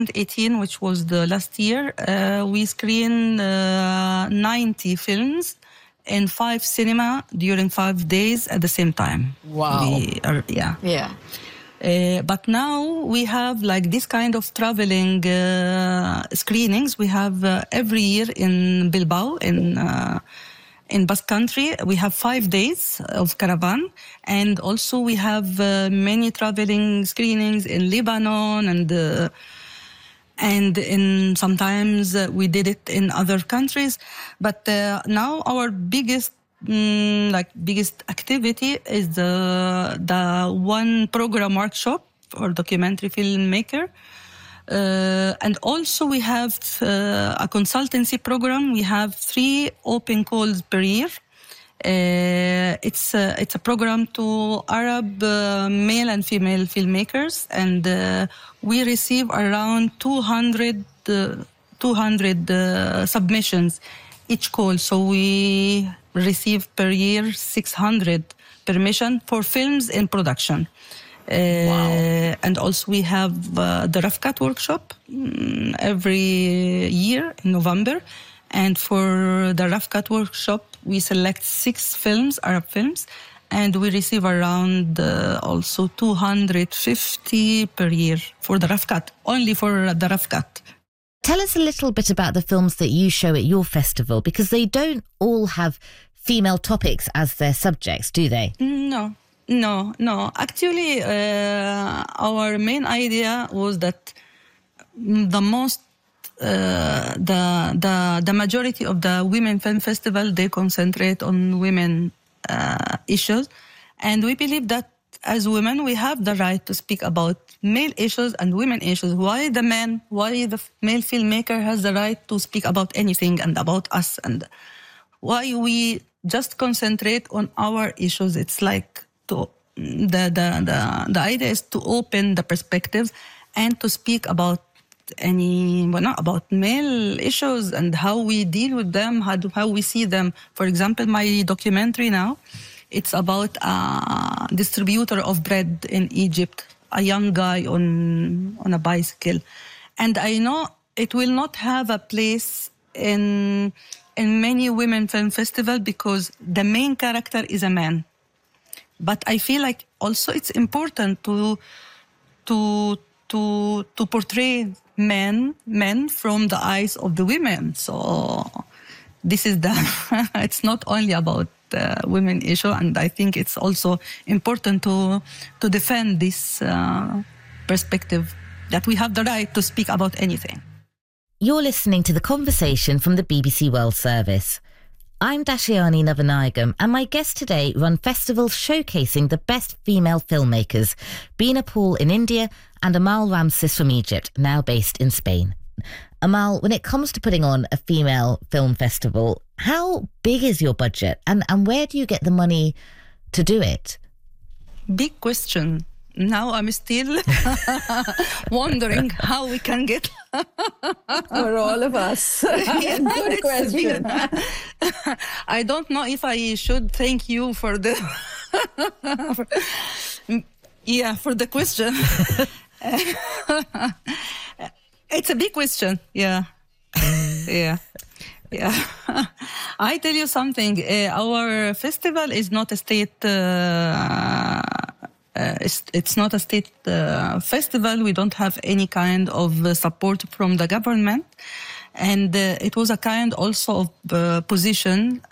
2018, which was the last year, we screened 90 films in 5 cinema during 5 days at the same time. Wow. Yeah. But now we have like this kind of traveling screenings. We have every year in Bilbao, in Basque Country. We have 5 days of Caravan. And also we have many traveling screenings in Lebanon and in sometimes we did it in other countries. But now our biggest activity is the one program workshop for documentary filmmaker. And also we have a consultancy program. We have 3 open calls per year. It's a program to Arab male and female filmmakers, and we receive around 200 submissions each call. So we receive per year 600 permission for films in production. Wow. And also we have the Rough Cut workshop every year in November. And for the Rough Cut workshop, we select 6 films, Arab films, and we receive around also 250 per year for the Rough Cut, only for the Rough Cut. Tell us a little bit about the films that you show at your festival, because they don't all have female topics as their subjects, do they? No. Actually, our main idea was that the majority of the Women Film Festival, they concentrate on women issues. And we believe that as women, we have the right to speak about male issues and women issues. Why the male filmmaker has the right to speak about anything and about us, and why we just concentrate on our issues? It's like the idea is to open the perspectives and to speak about about male issues and how we deal with them, how we see them. For example, my documentary now, it's about a distributor of bread in Egypt, a young guy on a bicycle. And I know it will not have a place in many women film festivals because the main character is a man. But I feel like also it's important to portray men from the eyes of the women. So this is it's not only about women issue, and I think it's also important to defend this perspective that we have the right to speak about anything. You're listening to The Conversation from the BBC World Service. I'm Dashiani Navanayagam, and my guests today run festivals showcasing the best female filmmakers, Bina Paul in India and Amal Ramses from Egypt, now based in Spain. Amal, when it comes to putting on a female film festival, how big is your budget and where do you get the money to do it? Big question. Now I'm still wondering how we can get... For all of us. Good question. I don't know if I should thank you for the... for the question. It's a big question. Yeah. I tell you something. Our festival is not a state... it's not a state festival. We don't have any kind of support from the government. And it was a kind also of position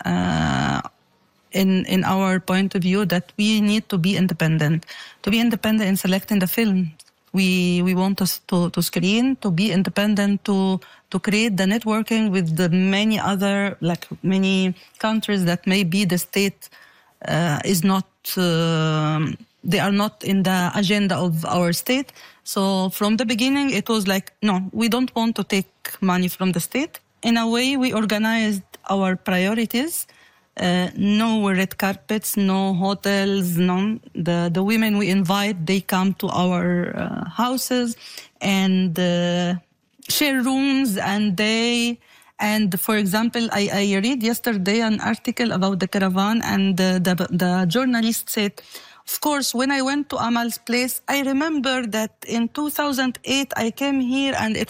in our point of view that we need to be independent. To be independent in selecting the film. We want us to screen, to be independent, to create the networking with the many other, like many countries that maybe the state is not... they are not in the agenda of our state. So from the beginning, it was like, no, we don't want to take money from the state. In a way, we organized our priorities. No red carpets, no hotels, no. The women we invite, they come to our houses and share rooms, and for example, I read yesterday an article about the Caravan, and the journalist said, Of course, when I went to Amal's place, I remember that in 2008 I came here and it